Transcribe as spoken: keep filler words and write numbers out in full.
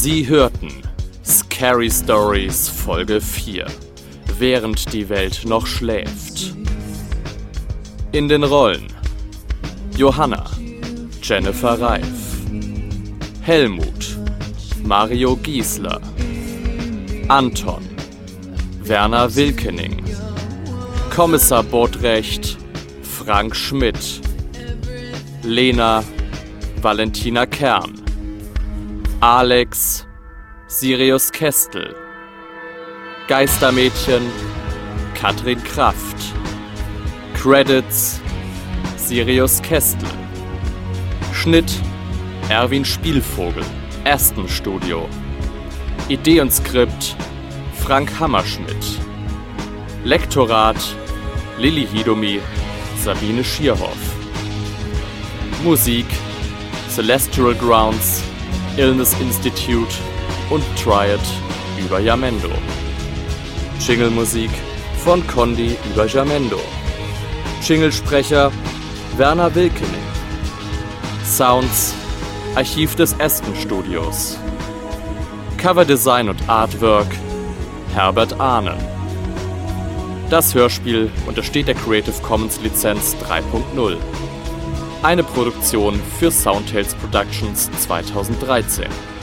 Sie hörten Scary Stories Folge vier, während die Welt noch schläft. In den Rollen Johanna, Jennifer Reif, Helmut, Mario Giesler, Anton, Werner Wilkening, Kommissar Botrecht, Frank Schmidt, Lena, Valentina Kern, Alex, Sirius Kestel, Geistermädchen, Katrin Kraft, Credits, Sirius Kestel, Schnitt, Erwin Spielvogel, Aston Studio, Idee und Skript, Frank Hammerschmidt, Lektorat, Lilly Hidomi, Sabine Schierhoff, Musik, Celestial Grounds, Illness Institute und Triad über Jamendo. Jingle-Musik von Condi über Jamendo. Jinglesprecher Werner Wilkening. Sounds Archiv des Aston Studios. Coverdesign und Artwork Herbert Ahnen. Das Hörspiel untersteht der Creative Commons Lizenz drei Punkt null. Eine Produktion für Soundtales Productions zweitausenddreizehn.